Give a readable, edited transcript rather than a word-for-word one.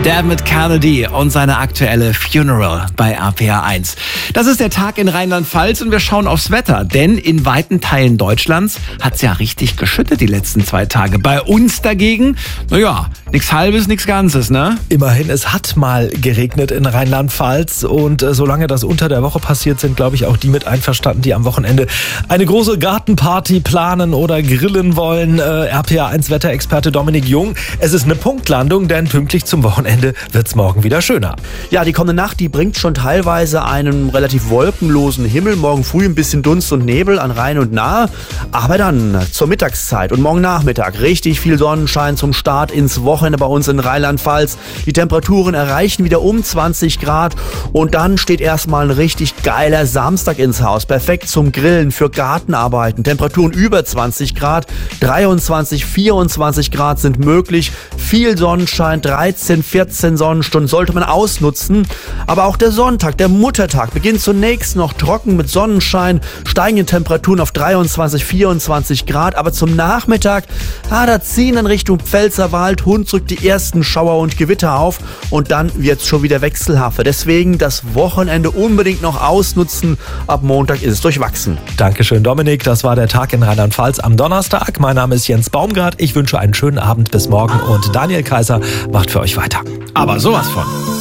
Dermot Kennedy und seine aktuelle Funeral bei RPR 1. Das ist der Tag in Rheinland-Pfalz und wir schauen aufs Wetter, denn in weiten Teilen Deutschlands hat es ja richtig geschüttet die letzten 2 Tage. Bei uns dagegen, nichts Halbes, nichts Ganzes, ne? Immerhin, es hat mal geregnet in Rheinland-Pfalz und solange das unter der Woche passiert, sind, glaube ich, auch die mit einverstanden, die am Wochenende eine große Gartenparty planen oder grillen wollen. RPR 1 Wetterexperte Dominik Jung, es ist eine Punktlandung, denn pünktlich zum Wochenende wird's morgen wieder schöner. Ja, die kommende Nacht, die bringt schon teilweise einen relativ wolkenlosen Himmel. Morgen früh ein bisschen Dunst und Nebel an Rhein und Nahe. Aber dann zur Mittagszeit und morgen Nachmittag richtig viel Sonnenschein zum Start ins Wochenende bei uns in Rheinland-Pfalz. Die Temperaturen erreichen wieder um 20 Grad und dann steht erstmal ein richtig geiler Samstag ins Haus. Perfekt zum Grillen, für Gartenarbeiten. Temperaturen über 20 Grad, 23, 24 Grad sind möglich. Viel Sonnenschein, 13, 14 Sonnenstunden sollte man ausnutzen. Aber auch der Sonntag, der Muttertag, beginnt zunächst noch trocken mit Sonnenschein, steigenden Temperaturen auf 23, 24 Grad. Aber zum Nachmittag, da ziehen in Richtung Pfälzerwald, Hunsrück die ersten Schauer und Gewitter auf und dann wird es schon wieder wechselhafter. Deswegen das Wochenende unbedingt noch ausnutzen. Ab Montag ist es durchwachsen. Dankeschön, Dominik. Das war der Tag in Rheinland-Pfalz am Donnerstag. Mein Name ist Jens Baumgart. Ich wünsche einen schönen Abend bis morgen und Daniel Kaiser macht für euch weiter. Aber sowas von.